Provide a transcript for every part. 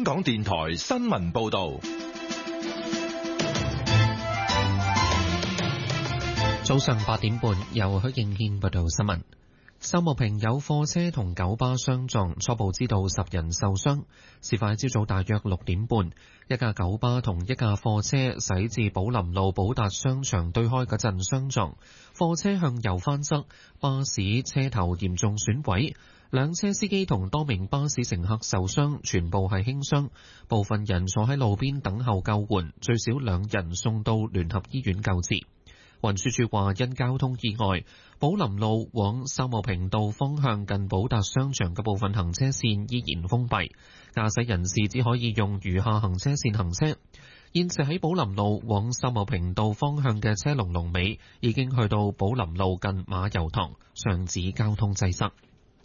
港電台新聞報道。 早上8點半，由許敬軒報道新聞。秀茂坪有貨車同九巴相撞，初步知道10人受傷。事發朝早大約6點半，一架九巴同一架貨車駛至寶林路寶達商場對開嗰陣相撞，貨車向右翻側，巴士車頭嚴重損毀，兩車司機同多名巴士乘客受傷，全部係輕傷，部分人坐喺路邊等候救援，最少2人送到聯合醫院救治。運輸署話，因交通意外，寶林路往秀茂坪道方向近寶達商場嘅部分行車線依然封閉，駕駛人士只可以用餘下行車線行車。現時喺寶林路往秀茂坪道方向嘅車龍尾已經去到寶林路近馬油塘，上址交通擠塞。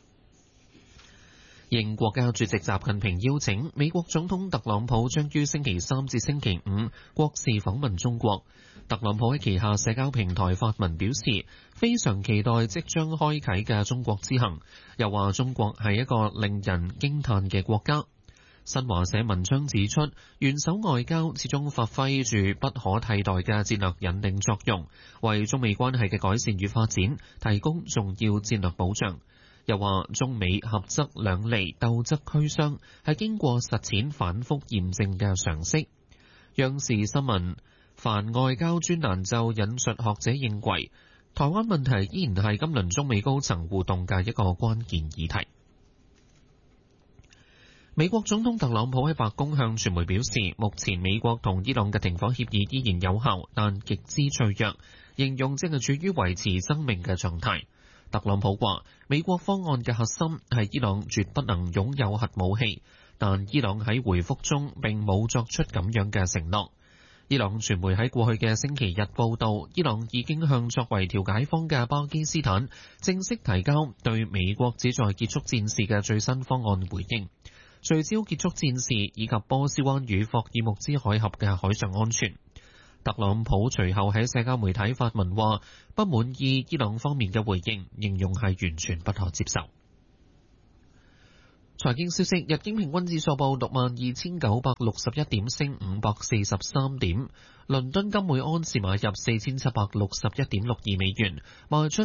應國家主席習近平邀請，美國總統特朗普將於星期3至星期5國事訪問中國。特朗普喺旗下社交平台發文表示，非常期待即將開啟嘅中國之行，又話中國係一個令人驚嘆嘅國家。新華社文章指出，元首外交始終發揮住不可替代嘅戰略引領作用，為中美關係嘅改善與發展提供重要戰略保障。又話中美合則兩利，鬥則俱傷，係經過實踐反覆驗證嘅常識。央視新聞凡外交專欄就引述學者認為，台灣問題依然係今輪中美高層互動嘅一個關鍵議題。美國總統特朗普喺白宮向傳媒表示，目前美國同伊朗嘅停火協議依然有效，但極之脆弱，形容正係處於維持生命嘅狀態。特朗普話，美國方案嘅核心係伊朗絕不能擁有核武器，但伊朗喺回覆中並冇作出咁樣嘅承諾。伊朗傳媒喺過去嘅星期日報道，伊朗已經向作為調解方嘅巴基斯坦正式提交對美國旨在結束戰事嘅最新方案回應，聚焦結束戰事以及波斯灣與霍爾木茲海峽嘅海上安全。特朗普隨後喺社交媒體發文話，不滿意伊朗方面嘅回應，形容係完全不可接受。財經消息，日經平均指數報62,961點，升543點。倫敦金每盎司買入4761.62美元，賣出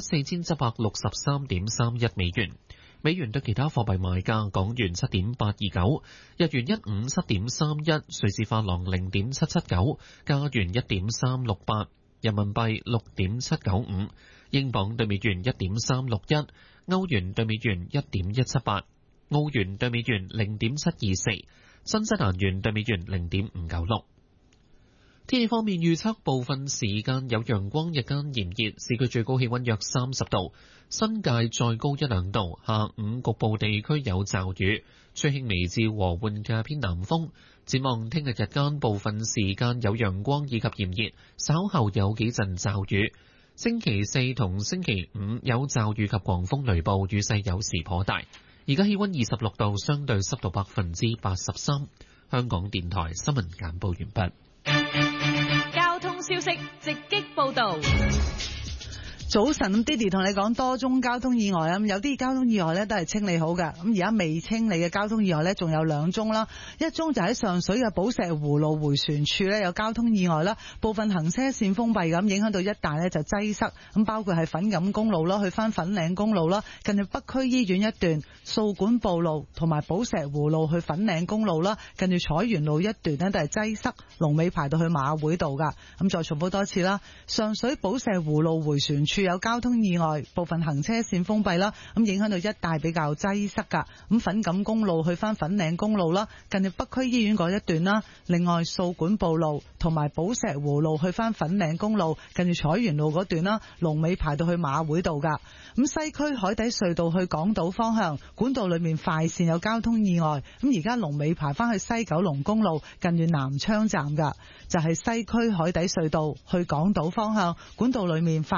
4763.31美元。美元對其他貨幣賣價，港元7.829，日元157.31，瑞士法郎0.779，加元1.368，人民幣6.795，英鎊對美元1.361，歐元對美元1.178，澳元對美元0.724，新西蘭元對美元0.596。天氣方面預測，部分時間有陽光，日間炎熱，市區最高氣溫約30度，新界再高1-2度。下午局部地區有驟雨，吹輕微至和緩嘅偏南風。展望聽日日間部分時間有陽光以及炎熱，稍後有幾陣驟雨。星期4同星期5有驟雨及狂風雷暴，雨勢有時頗大。而家氣溫26度，相對濕度83%。香港電台新聞簡報完畢。 交通消息直擊報道。 早晨，爹哋同你講多宗交通意外啊！有啲交通意外咧都係清理好嘅，咁而家未清理嘅交通意外咧仲有2宗啦。一宗就喺上水嘅寶石湖路迴旋處咧有交通意外啦，部分行車線封閉咁，影響到一帶咧就擠塞。咁包括係粉錦公路啦，去翻粉嶺公路啦，近住北區醫院一段、掃管埔路同埋寶石湖路去粉嶺公路啦，近住彩園路一段呢都係擠塞，龍尾排到去馬會道噶。咁再重複多次啦，上水寶石湖路迴旋處有交通意外，部分行車線封閉啦，咁影響到一帶比較擠塞噶。咁粉錦公路去翻粉嶺公路啦，近住北區醫院嗰一段啦。另外掃管埔路同埋寶石湖路去翻粉嶺公路，近住彩園路嗰段啦，龍尾排到去馬會道噶。咁西區海底隧道去港島方向管道裏面快線有交通意外，咁而家龍尾排翻去西九龍公路近住南昌站噶。就係西區海底隧道去港島方向管道裏面快線有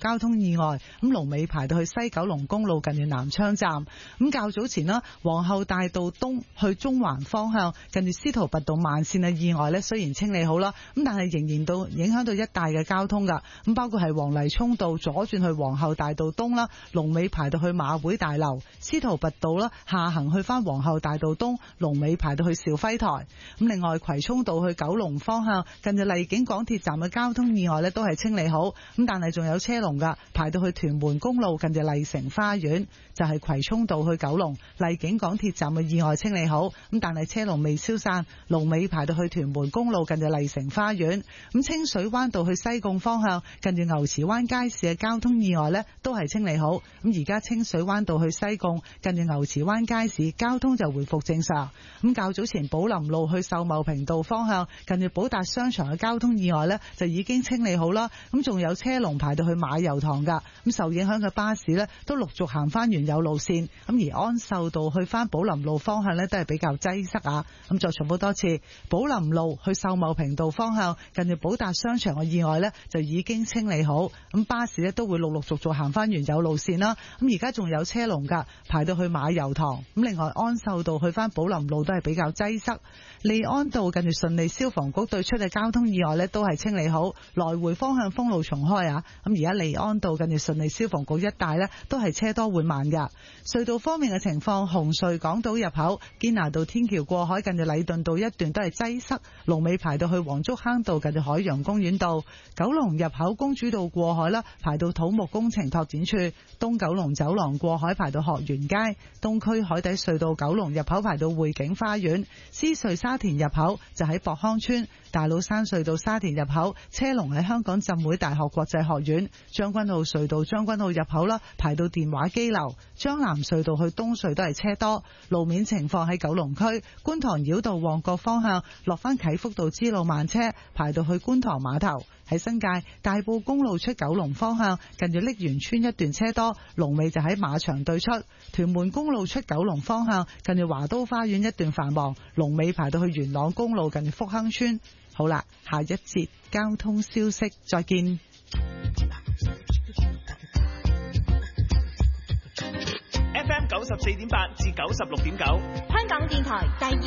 交通意外，咁龍尾排到去西九龍公路近住南昌站。咁較早前啦，皇后大道東去中環方向近住司徒拔道慢線嘅意外呢，雖然清理好啦，咁但係仍然到影響到一帶嘅交通㗎。咁包括係黃泥涌道左轉去皇后大道東啦，龍尾排到去馬會大樓；司徒拔道啦下行去翻皇后大道東，龍尾排到去兆輝台。咁另外葵涌道去九龍方向近住荔景港鐵站嘅交通意外呢，都係清理好，咁但係仲有車龍㗎，排到去屯門公路近住麗城花園。就係葵涌道去九龍荔景港鐵站嘅意外清理好，咁但係車龍未消散，龍尾排到去屯門公路近住麗城花園。咁清水灣道去西貢方向近住牛池灣街市嘅交通意外呢，都係清理好。咁而家清水灣道去西貢近住牛池灣街市交通就回復正常。咁較早前寶林路去秀茂坪道方向近住寶達商場嘅交通意外呢，就已經清理好啦。咁仲有車龍排到去馬油塘㗎。咁受影響嘅巴士呢，都陸續行翻原有路線。咁而安秀道去翻寶林路方向呢，都係比較擠塞啊。咁再重複多次，寶林路去秀茂坪道方向近住寶達商場嘅意外呢，就已經清理好。咁巴士呢，都會陸陸續續行翻原有路線啦。咁而家仲有車龍㗎，排到去馬油塘。咁另外安秀道去翻寶林路都係比較擠塞。利安道近住順利消防局對出嘅交通意外呢，都係清理好，來回方向封路重開啊。咁而家利安道近住順利消防局一帶呢，都係車多緩慢㗎。隧道方面嘅情況，紅隧港島入口堅拿道天橋過海近住禮頓道一段都係擠塞，龍尾排到去黃竹坑道近住海洋公園道。九龍入口公主道過海啦，排到土木工程拓展處。東九龍走廊過海排到學園街。東區海底隧道九龍入口排到匯景花園。獅隧沙田入口就喺博康村。大老山隧道沙田入口車龍喺香港浸會大學國際學院。將軍澳隧道將軍澳入口啦，排到電話機樓。將南隧道去東隧都係車多。路面情況喺九龍區觀塘繞道旺角方向落返啟福道支路慢車，排到去觀塘碼頭。喺新界大埔公路出九龍方向近住瀝源村一段車多，龍尾就喺馬場對出。屯門公路出九龍方向近住華都花園一段繁忙，龍尾排到去元朗公路近住福亨村。好啦，下一節交通消息再見。 FM 94.8至96.9， 香港電台第二